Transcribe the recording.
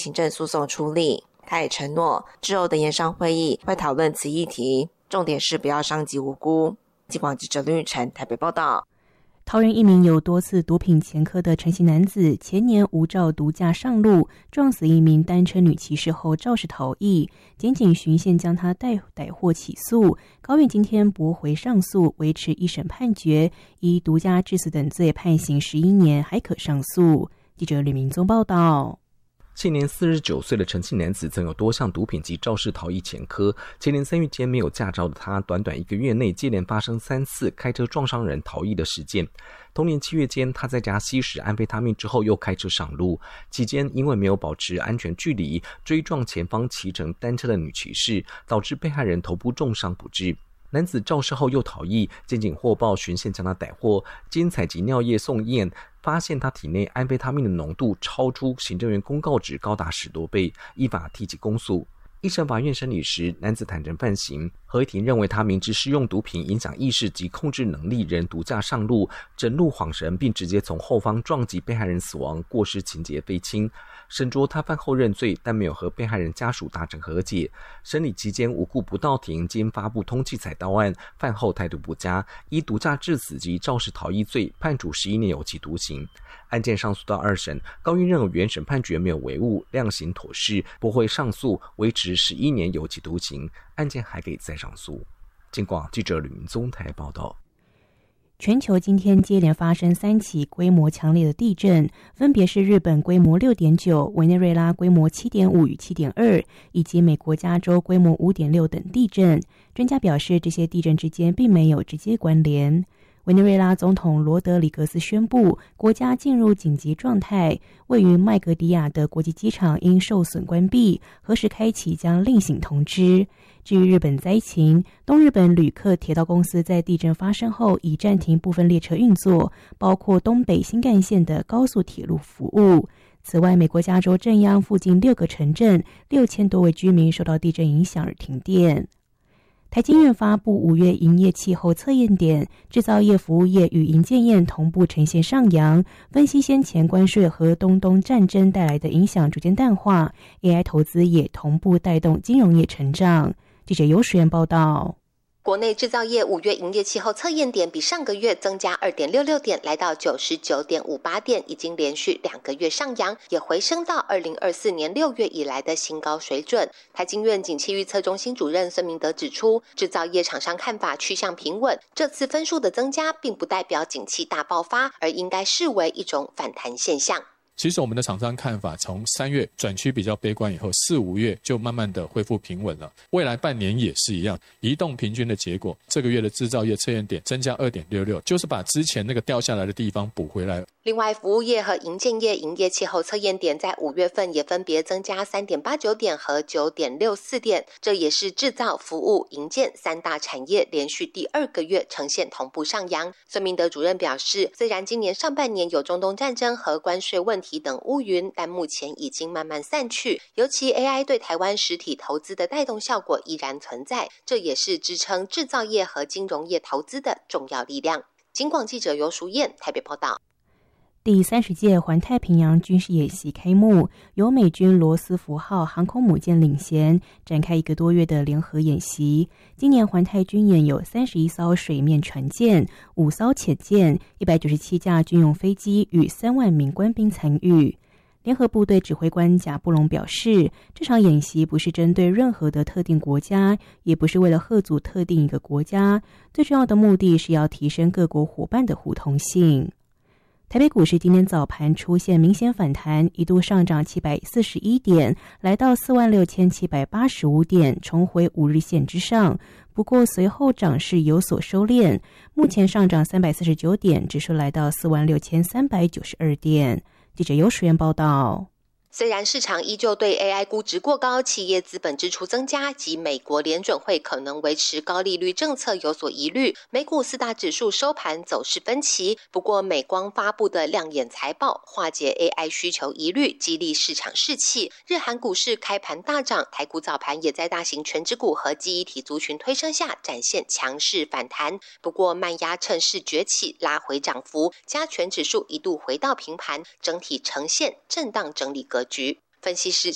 行政诉讼处理。他也承诺之后的研商会议会讨论此议题，重点是不要伤及无辜。警广记者林雨晨台北报道。 桃园一名有多次毒品前科的陈姓男子，前年无照毒驾上路，撞死一名单车女骑士后肇事逃逸，检警循线将他逮获起诉。高院今天驳回上诉，维持一审判决，以毒驾致死等罪判刑11年，还可上诉。记者吕明宗报道。 现年49岁的陈姓男子曾有多项毒品及肇事逃逸前科，前年3月间没有驾照的他，短短1个月内接连发生3次开车撞伤人逃逸的事件。同年7月间，他在家吸食安非他命之后又开车上路，期间因为没有保持安全距离，追撞前方骑乘单车的女骑士，导致被害人头部重伤不治。男子肇事后又逃逸，检警获报循线将他逮获，经采集尿液送验，发现他体内安非他命的浓度超出行政院公告值高达10多倍，依法提起公诉。一审法院审理时，男子坦诚犯行，合议庭认为他明知施用毒品影响意识及控制能力，仍毒驾上路，整路晃神，并直接从后方撞击被害人死亡，过失情节非轻。审酌他犯后认罪，但没有和被害人家属达成和解。审理期间无故不到庭，经发布通缉采刀案，犯后态度不佳，依毒驾致死及肇事逃逸罪判处11年有期徒刑。案件上诉到2审，高院认为原审判决没有违误，量刑妥适，驳回上诉，维持11年有期徒刑，案件还可以再上诉。警广记者吕明宗台报道。 全球今天接连发生3起规模强烈的地震，分别是日本规模 6.9、委内瑞拉规模 7.5 与 7.2， 以及美国加州规模 5.6 等地震。专家表示，这些地震之间并没有直接关联。委内瑞拉总统罗德里格斯宣布，国家进入紧急状态，位于麦格迪亚的国际机场因受损关闭，何时开启将另行通知。至于日本灾情，东日本旅客铁道公司在地震发生后已暂停部分列车运作，包括东北新干线的高速铁路服务。此外，美国加州震央附近6个城镇6000多位居民受到地震影响而停电。台经院发布5月营业气候测验点，制造业、服务业与营建业同步呈现上扬。分析先前关税和东东战争带来的影响逐渐淡化 ，AI 投资也同步带动金融业成长。记者尤实验报道。 国内制造业5月营业气候测验点比上个月增加 2.66 点，来到 99.58 点，已经连续2个月上扬，也回升到2024年6月以来的新高水准。台经院景气预测中心主任孙明德指出，制造业厂商看法趋向平稳，这次分数的增加并不代表景气大爆发，而应该视为一种反弹现象。 其实我们的厂商看法从3月转趋比较悲观以后，4、5月就慢慢的恢复平稳了。未来半年也是一样，移动平均的结果，这个月的制造业测验点增加 2.66， 就是把之前那个掉下来的地方补回来。 另外，服务业和营建业营业气候测验点在5月份也分别增加 3.89 点和 9.64 点，这也是制造、服务、营建3大产业连续第2个月呈现同步上扬。孙明德主任表示，虽然今年上半年有中东战争和关税问题等乌云，但目前已经慢慢散去，尤其 AI 对台湾实体投资的带动效果依然存在，这也是支撑制造业和金融业投资的重要力量。警广记者尤淑燕台北报道。 第30届环太平洋军事演习开幕，由美军罗斯福号航空母舰领衔，展开1个多月的联合演习。今年环太军演有31艘水面船舰、5艘潜舰、197架军用飞机与3万名官兵参与。联合部队指挥官贾布隆表示，这场演习不是针对任何的特定国家，也不是为了嚇阻特定一个国家，最重要的目的是要提升各国伙伴的互通性。台北股市今天早盘出现明显反弹，一度上涨741点，来到46,785点，重回5日线之上。不过随后涨势有所收敛，目前上涨349点，指数来到46,392点。记者尤实验报道。 虽然市场依旧对 AI 估值过高、企业资本支出增加及美国联准会可能维持高利率政策有所疑虑，美股4大指数收盘走势分歧。不过美光发布的亮眼财报化解 AI 需求疑虑，激励市场士气。日韩股市开盘大涨，台股早盘也在大型全指股和记忆体族群推升下展现强势反弹。不过慢压趁势崛起，拉回涨幅，加权指数一度回到平盘，整体呈现震荡整理格局。分析师